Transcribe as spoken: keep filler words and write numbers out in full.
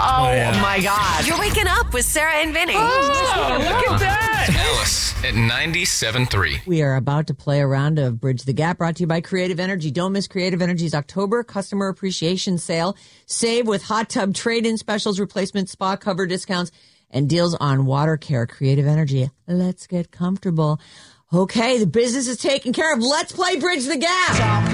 Oh, yeah. my God. You're waking up with Sarah and Vinny. Oh, look at that. Alice at ninety-seven point three. We are about to play a round of Bridge the Gap, brought to you by Creative Energy. Don't miss Creative Energy's October Customer Appreciation Sale. Save with hot tub trade-in specials, replacement spa cover discounts, and deals on water care. Creative Energy. Let's get comfortable. Okay, the business is taken care of. Let's play Bridge the Gap.